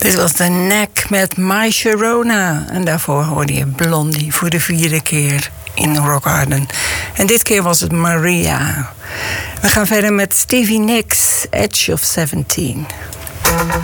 Dit was de Knack met My Sharona. En daarvoor hoorde je Blondie voor de 4e keer in Rock Garden. En dit keer was het Maria. We gaan verder met Stevie Nicks, Edge of 17.